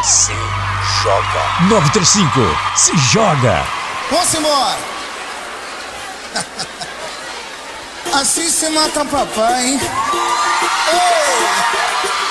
Se joga. 935, se joga. Vamos embora. Assim se mata papai, hein? Ei!